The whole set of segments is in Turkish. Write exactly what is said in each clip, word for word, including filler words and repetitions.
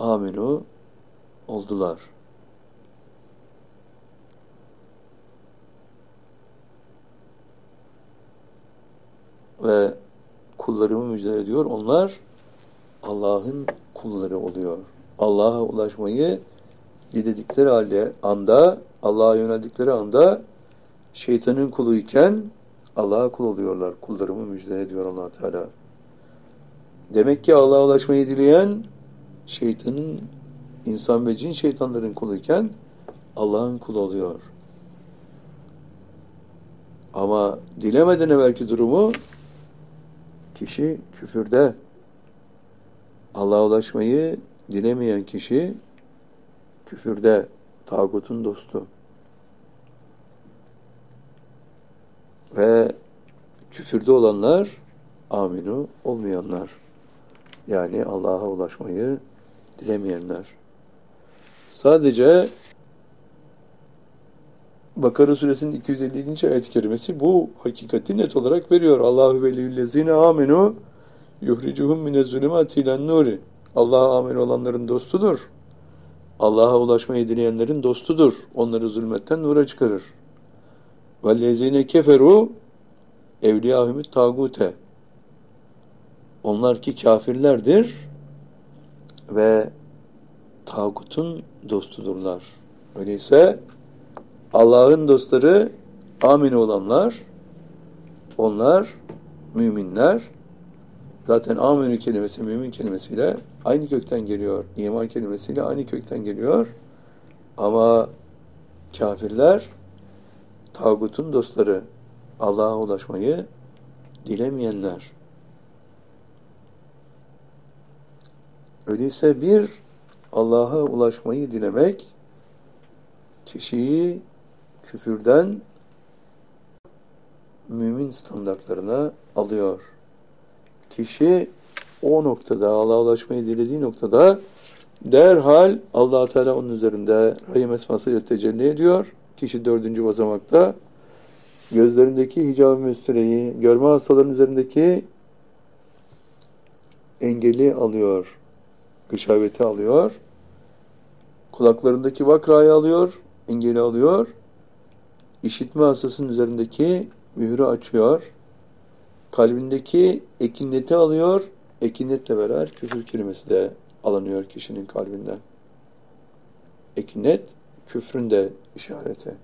aminu oldular. Ve kullarımı müjde ediyor. Onlar Allah'ın kulları oluyor. Allah'a ulaşmayı diledikleri halde, anda, Allah'a yöneldikleri anda şeytanın kuluyken Allah'a kul oluyorlar. Kullarımı müjde ediyor Allah Teala. Demek ki Allah'a ulaşmayı dileyen şeytanın, insan ve cin şeytanların kuluyken Allah'ın kulu oluyor. Ama dilemeden evvelki durumu kişi küfürde. Allah'a ulaşmayı dilemeyen kişi küfürde, tağutun dostu. Ve küfürde olanlar aminu olmayanlar. Yani Allah'a ulaşmayı dilemeyenler. Sadece Bakara suresinin iki yüz elli yedinci ayet-i kerimesi bu hakikati net olarak veriyor. Allahu veliyyüllezine amenu yuhricuhum minezzulümati ilen nuri. Allah'a amel olanların dostudur. Allah'a ulaşmayı dileyenlerin dostudur. Onları zulmetten nura çıkarır. Vellezine keferu evliyahumut tagute. Onlar ki kafirlerdir ve tağutun dostudurlar. Öyleyse Allah'ın dostları amin olanlar, onlar müminler. Zaten aminü kelimesi mümin kelimesiyle aynı kökten geliyor. İman kelimesiyle aynı kökten geliyor. Ama kafirler tağutun dostları, Allah'a ulaşmayı dilemeyenler. Öyleyse bir Allah'a ulaşmayı dilemek kişiyi küfürden mümin standartlarına alıyor. Kişi o noktada, Allah'a ulaşmayı dilediği noktada derhal Allah Teala onun üzerinde rahim esmasıyla tecelli ediyor. Kişi dördüncü basamakta gözlerindeki hicab-ı müstereyi, görme hastaların üzerindeki engeli alıyor. Gışaveti alıyor. Kulaklarındaki vakrayı alıyor. Engeli alıyor. İşitme hastasının üzerindeki mührü açıyor. Kalbindeki ekineti alıyor. Ekinetle beraber küfür kelimesi de alınıyor kişinin kalbinden. Ekinet, küfrün de işareti.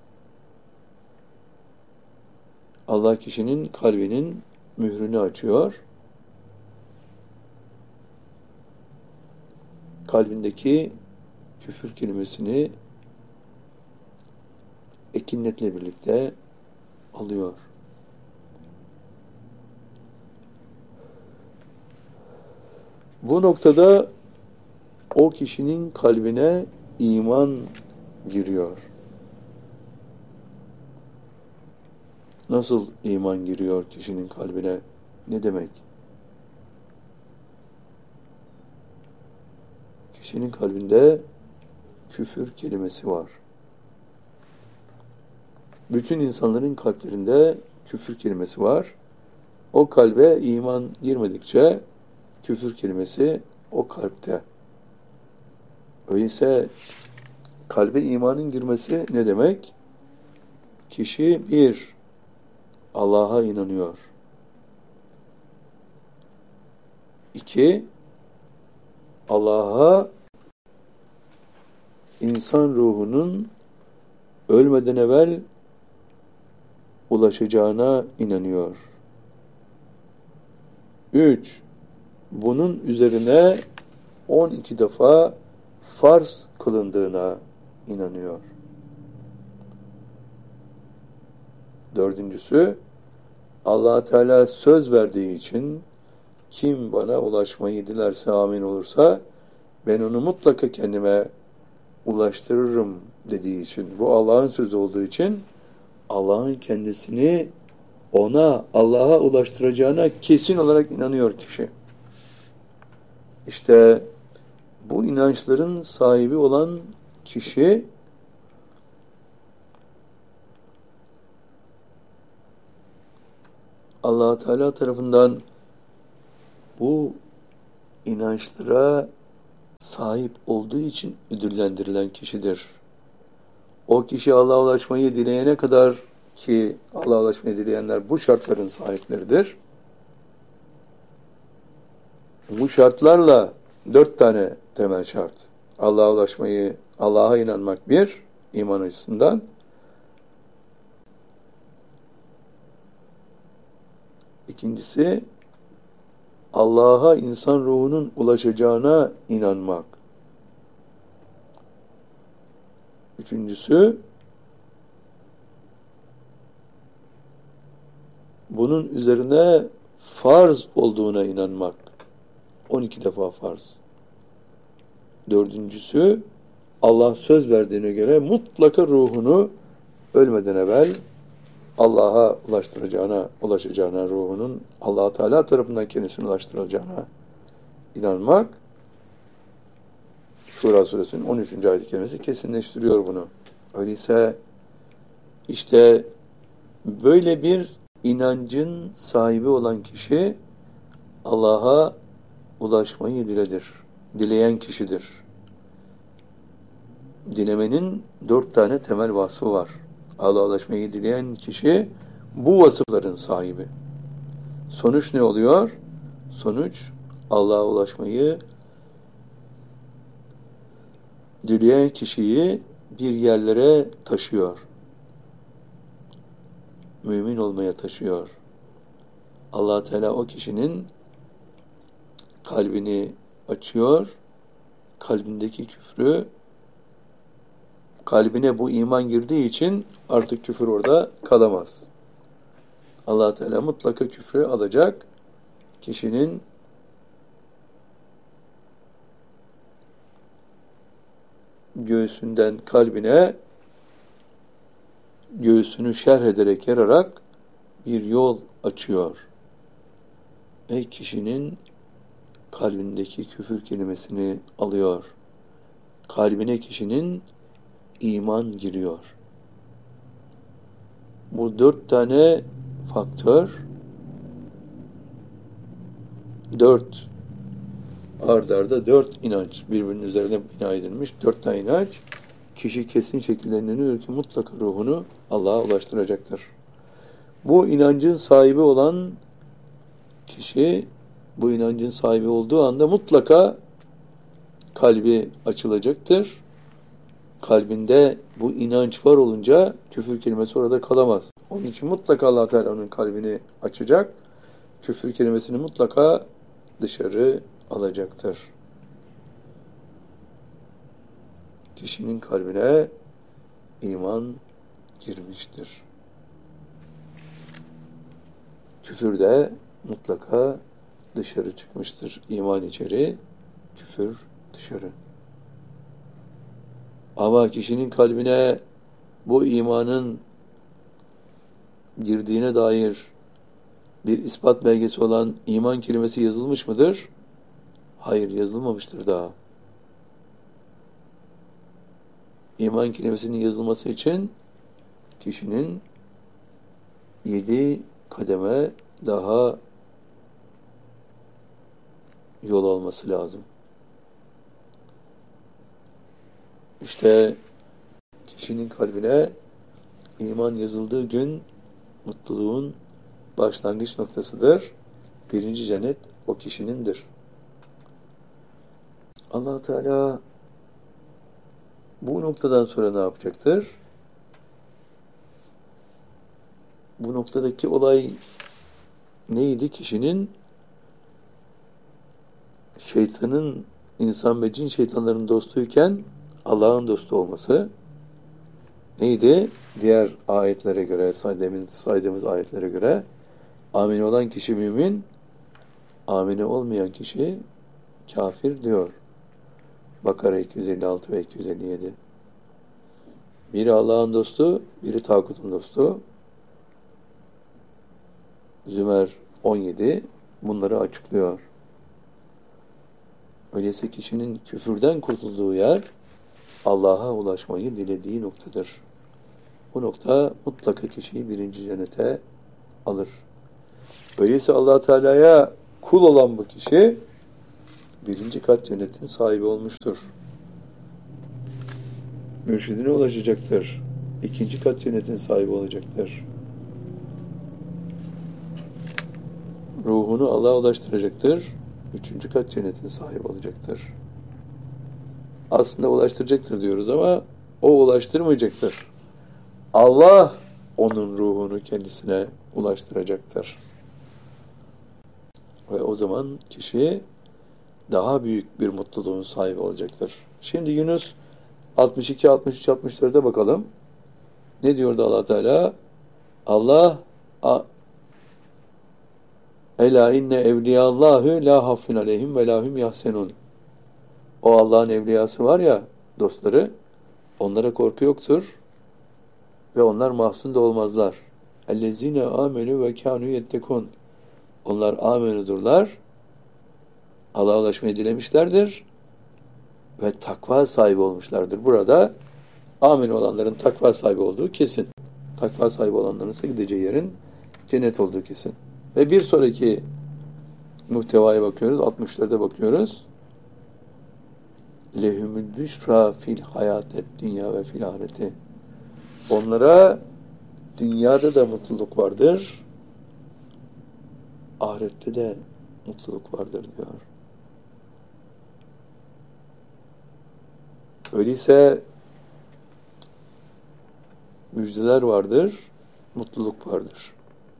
Allah kişinin kalbinin mührünü açıyor. Kalbindeki küfür kelimesini ekinetle birlikte alıyor. Bu noktada o kişinin kalbine iman giriyor. Nasıl iman giriyor kişinin kalbine? Ne demek? Kişinin kalbinde küfür kelimesi var. Bütün insanların kalplerinde küfür kelimesi var. O kalbe iman girmedikçe küfür kelimesi o kalpte. Öyleyse kalbe imanın girmesi ne demek? Kişi bir, Allah'a inanıyor. İki, Allah'a insan ruhunun ölmeden evvel ulaşacağına inanıyor. Üç, bunun üzerine on iki defa farz kılındığına inanıyor. Dördüncüsü, Allah Teala söz verdiği için kim bana ulaşmayı dilerse, amin olursa ben onu mutlaka kendime ulaştırırım dediği için, bu Allah'ın sözü olduğu için Allah'ın kendisini ona, Allah'a ulaştıracağına kesin olarak inanıyor kişi. İşte bu inançların sahibi olan kişi Allah Teala tarafından bu inançlara sahip olduğu için ödüllendirilen kişidir. O kişi Allah'a ulaşmayı dileyene kadar ki Allah'a ulaşmayı dileyenler bu şartların sahipleridir. Bu şartlarla dört tane temel şart. Allah'a ulaşmayı, Allah'a inanmak bir, iman açısından. İkincisi, Allah'a insan ruhunun ulaşacağına inanmak. Üçüncüsü, bunun üzerine farz olduğuna inanmak. on iki defa farz. Dördüncüsü, Allah söz verdiğine göre mutlaka ruhunu ölmeden evvel Allah'a ulaştıracağına, ulaşacağına, ruhunun Allah Teala tarafından kendisine ulaştırılacağına inanmak. Şura suresinin on üçüncü ayet-i kerimesi kesinleştiriyor bunu. Öyleyse işte böyle bir inancın sahibi olan kişi Allah'a ulaşmayı diledir. Dileyen kişidir. Dilemenin dört tane temel vasfı var. Allah'a ulaşmayı dileyen kişi bu vasıfların sahibi. Sonuç ne oluyor? Sonuç Allah'a ulaşmayı dileyen kişiyi bir yerlere taşıyor. Mümin olmaya taşıyor. Allah Teala o kişinin kalbini açıyor, kalbindeki küfrü, kalbine bu iman girdiği için artık küfür orada kalamaz. Allah Teala mutlaka küfrü alacak, kişinin göğsünden kalbine, göğsünü şerh ederek yararak bir yol açıyor. Ve kişinin kalbindeki küfür kelimesini alıyor. Kalbine kişinin iman giriyor. Bu dört tane faktör, dört ard arda dört inanç birbirinin üzerine bina edilmiş dört tane inanç, kişi kesin şekilde inanıyor ki mutlaka ruhunu Allah'a ulaştıracaktır. Bu inancın sahibi olan kişi, bu inancın sahibi olduğu anda mutlaka kalbi açılacaktır. Kalbinde bu inanç var olunca küfür kelimesi orada kalamaz. Onun için mutlaka Allah Teala onun kalbini açacak. Küfür kelimesini mutlaka dışarı alacaktır. Kişinin kalbine iman girmiştir. Küfür de mutlaka dışarı çıkmıştır. İman içeri, küfür dışarı. Ama kişinin kalbine bu imanın girdiğine dair bir ispat belgesi olan iman kelimesi yazılmış mıdır? Hayır, yazılmamıştır daha. İman kelimesinin yazılması için kişinin yedi kademe daha yol alması lazım. İşte kişinin kalbine iman yazıldığı gün mutluluğun başlangıç noktasıdır. Birinci cennet o kişinindir. Allah Teala bu noktadan sonra ne yapacaktır? Bu noktadaki olay neydi? Kişinin şeytanın, insan ve cin şeytanların dostuyken Allah'ın dostu olması neydi? Diğer ayetlere göre, saydığımız, saydığımız ayetlere göre amine olan kişi mümin, amine olmayan kişi kafir diyor. Bakara iki yüz elli altı ve iki yüz elli yedi. Biri Allah'ın dostu, biri tağutun dostu. Zümer on yedi bunları açıklıyor. Öyleyse kişinin küfürden kurtulduğu yer Allah'a ulaşmayı dilediği noktadır. Bu nokta mutlaka kişiyi birinci cennete alır. Öyleyse Allah Teala'ya kul olan bu kişi birinci kat cennetin sahibi olmuştur. Mürşidine ulaşacaktır. İkinci kat cennetin sahibi olacaktır. Ruhunu Allah'a ulaştıracaktır. Üçüncü kat cennetin sahibi olacaktır. Aslında ulaştıracaktır diyoruz ama o ulaştırmayacaktır. Allah onun ruhunu kendisine ulaştıracaktır. Ve o zaman kişi daha büyük bir mutluluğun sahibi olacaktır. Şimdi Yunus altmış iki, altmış üç, altmış dörde bakalım. Ne diyordu Allah Teala? Allah Ela inne evliyallahu la hafun aleyhim ve lahum yahsenun. O Allah'ın evliyası var ya, dostları, onlara korku yoktur ve onlar mahzun da olmazlar. Ellezine amenu ve kanu yettekun. Onlar amenudurlar, Allah'a ulaşmayı dilemişlerdir ve takva sahibi olmuşlardır. Burada amin olanların takva sahibi olduğu kesin. Takva sahibi olanların ise gideceği yerin cennet olduğu kesin. Ve bir sonraki muhtevaya bakıyoruz, altmış dörde bakıyoruz. Lehumul büşra fil hayatet dünya ve fil ahireti. Onlara dünyada da mutluluk vardır, ahirette de mutluluk vardır diyor. Öyleyse müjdeler vardır, mutluluk vardır.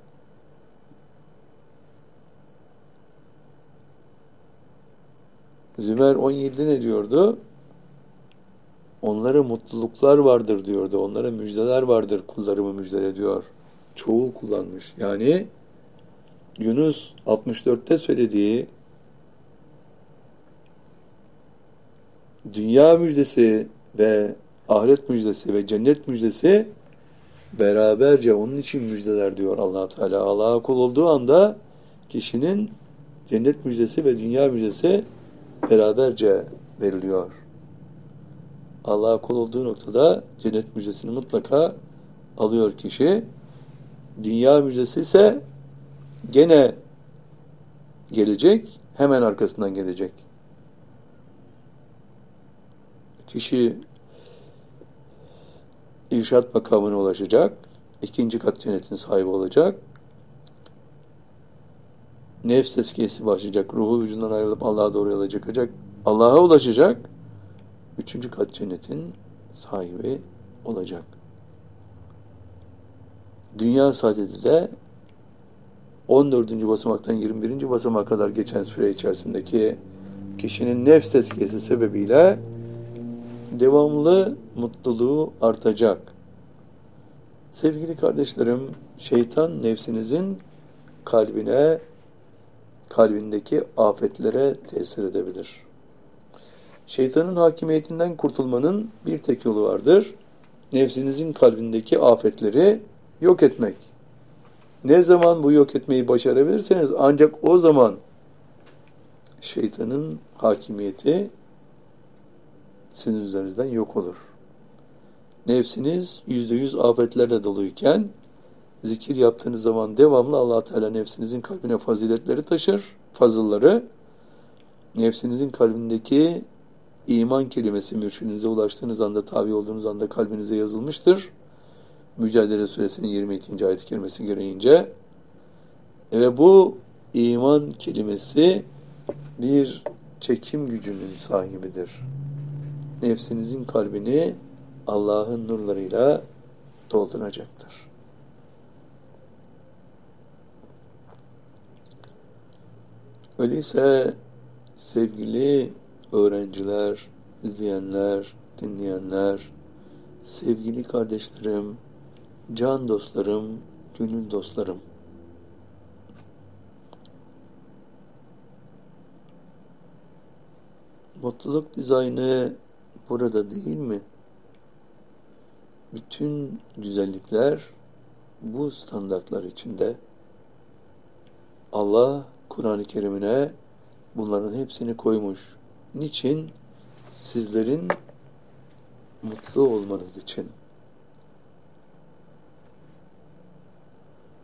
Zümer on yedi ne diyordu? Onlara mutluluklar vardır diyordu. Onlara müjdeler vardır, kullarımı müjdele diyor. Çoğul kullanmış. Yani Yunus altmış dörtte söylediği dünya müjdesi ve ahiret müjdesi ve cennet müjdesi beraberce onun için müjdeler diyor Allah Teala. Allah'a kul olduğu anda kişinin cennet müjdesi ve dünya müjdesi beraberce veriliyor. Allah'a kul olduğu noktada cennet müjdesini mutlaka alıyor kişi. Dünya müjdesi ise gene gelecek, hemen arkasından gelecek. Kişi irşad makamına ulaşacak, ikinci kat cennetin sahibi olacak, nefs tezkiyesi başlayacak, ruhu vücudundan ayrılıp Allah'a doğru yola çıkacak, Allah'a ulaşacak, üçüncü kat cennetin sahibi olacak. Dünya saadeti de on dördüncü basamaktan yirmi birinci basamağa kadar geçen süre içerisindeki kişinin nefs tezkiyesi sebebiyle devamlı mutluluğu artacak. Sevgili kardeşlerim, şeytan nefsinizin kalbine, kalbindeki afetlere tesir edebilir. Şeytanın hakimiyetinden kurtulmanın bir tek yolu vardır. Nefsinizin kalbindeki afetleri yok etmek. Ne zaman bu yok etmeyi başarabilirseniz ancak o zaman şeytanın hakimiyeti sizin üzerinizden yok olur. Nefsiniz yüzde yüz afetlerle doluyken zikir yaptığınız zaman devamlı Allah Teala nefsinizin kalbine faziletleri taşır, fazılları. Nefsinizin kalbindeki iman kelimesi mürşidinize ulaştığınız anda, tabi olduğunuz anda kalbinize yazılmıştır. Mücadele Suresinin yirmi ikinci ayet-i kerimesi gereğince. Ve bu iman kelimesi bir çekim gücünün sahibidir. Nefsinizin kalbini Allah'ın nurlarıyla dolduracaktır. Öyleyse sevgili öğrenciler, izleyenler, dinleyenler, sevgili kardeşlerim, can dostlarım, gönül dostlarım, mutluluk dizaynı burada değil mi? Bütün güzellikler bu standartlar içinde. Allah Kur'an-ı Kerim'ine bunların hepsini koymuş. Niçin? Sizlerin mutlu olmanız için.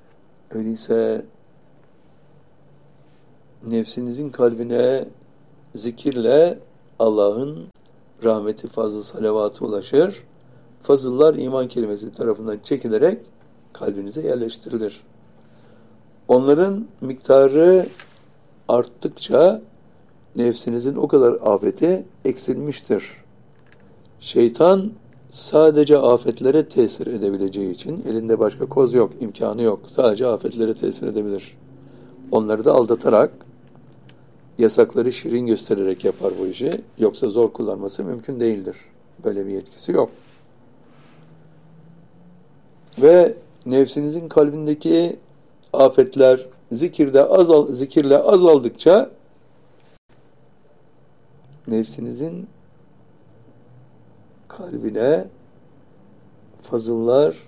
Öyleyse nefsinizin kalbine zikirle Allah'ın rahmeti, fazıl, salavatı ulaşır. Fazıllar iman kelimesi tarafından çekilerek kalbinize yerleştirilir. Onların miktarı arttıkça nefsinizin o kadar afeti eksilmiştir. Şeytan sadece afetlere tesir edebileceği için elinde başka koz yok, imkanı yok. Sadece afetlere tesir edebilir. Onları da aldatarak, yasakları şirin göstererek yapar bu işi. Yoksa zor kullanması mümkün değildir. Böyle bir yetkisi yok. Ve nefsinizin kalbindeki afetler zikirde azal, zikirle azaldıkça nefsinizin kalbine fazıllar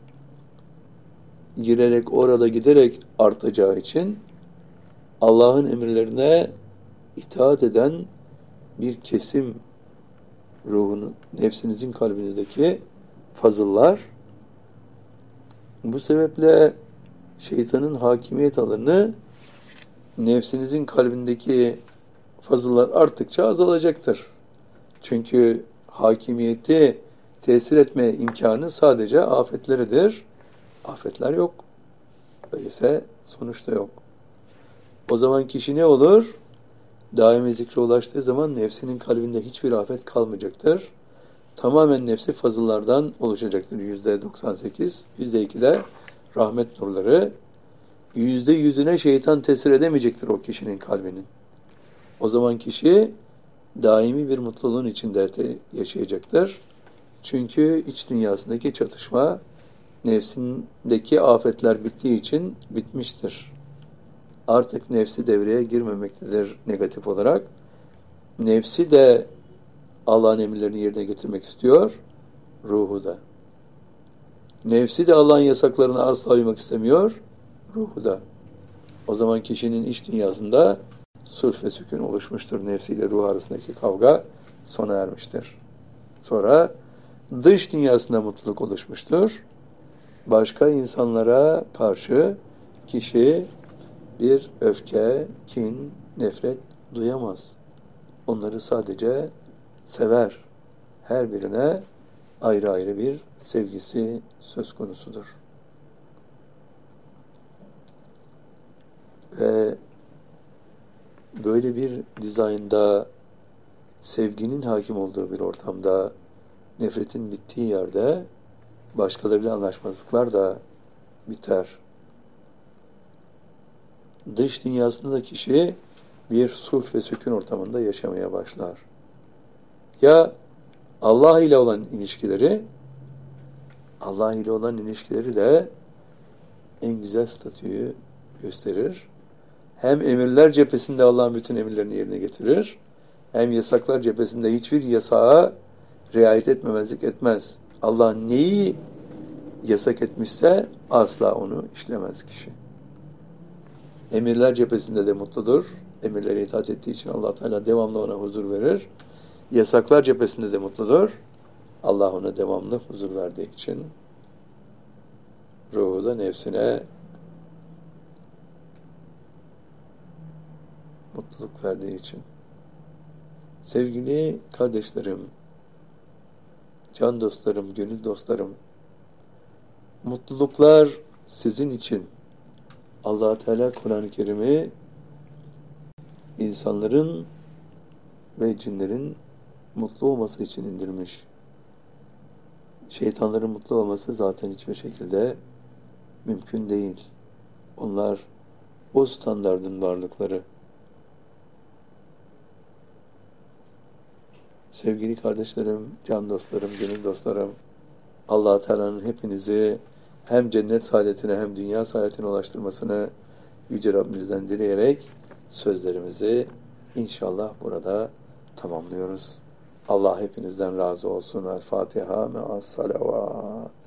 girerek, orada giderek artacağı için Allah'ın emirlerine itaat eden bir kesim ruhunun, nefsinizin kalbinizdeki fazıllar, bu sebeple şeytanın hakimiyet alanı nefsinizin kalbindeki fazıllar arttıkça azalacaktır. Çünkü hakimiyeti tesir etme imkanı sadece afetleridir. Afetler yok. Öyleyse sonuçta yok. O zaman kişi ne olur? Daimi zikre ulaştığı zaman nefsinin kalbinde hiçbir afet kalmayacaktır. Tamamen nefsi fazıllardan oluşacaktır. Yüzde doksan sekiz, yüzde iki de rahmet nurları. Yüzde yüzüne şeytan tesir edemeyecektir o kişinin kalbinin. O zaman kişi daimi bir mutluluğun içinde yaşayacaktır. Çünkü iç dünyasındaki çatışma nefsindeki afetler bittiği için bitmiştir. Artık nefsi devreye girmemektedir negatif olarak. Nefsi de Allah'ın emirlerini yerine getirmek istiyor, ruhu da. Nefsi de Allah'ın yasaklarına asla uymak istemiyor, ruhu da. O zaman kişinin iç dünyasında sulh ve sükun oluşmuştur. Nefsiyle ruh arasındaki kavga sona ermiştir. Sonra dış dünyasında mutluluk oluşmuştur. Başka insanlara karşı kişi bir öfke, kin, nefret duyamaz. Onları sadece sever. Her birine ayrı ayrı bir sevgisi söz konusudur. Ve böyle bir dizaynda, sevginin hakim olduğu bir ortamda, nefretin bittiği yerde başkalarıyla anlaşmazlıklar da biter. Dış dünyasında da kişi bir sulh ve sükun ortamında yaşamaya başlar. Ya Allah ile olan ilişkileri, Allah ile olan ilişkileri de en güzel statüyü gösterir. Hem emirler cephesinde Allah'ın bütün emirlerini yerine getirir, hem yasaklar cephesinde hiçbir yasağa riayet etmemezlik etmez. Allah neyi yasak etmişse asla onu işlemez kişi. Emirler cephesinde de mutludur. Emirlere itaat ettiği için Allah Teala devamlı ona huzur verir. Yasaklar cephesinde de mutludur. Allah ona devamlı huzur verdiği için ruhu da nefsine mutluluk verdiği için. Sevgili kardeşlerim, can dostlarım, gönül dostlarım, mutluluklar sizin için. Allah Teala Kur'an-ı Kerim'i insanların ve cinlerin mutlu olması için indirmiş. Şeytanların mutlu olması zaten hiçbir şekilde mümkün değil. Onlar o standardın varlıkları. Sevgili kardeşlerim, can dostlarım, gönül dostlarım, Allah Teala'nın hepinizi hem cennet saadetine hem dünya saadetine ulaştırmasını Yüce Rabbimizden dileyerek sözlerimizi inşallah burada tamamlıyoruz. Allah hepinizden razı olsun. El Fatiha me'as salavat.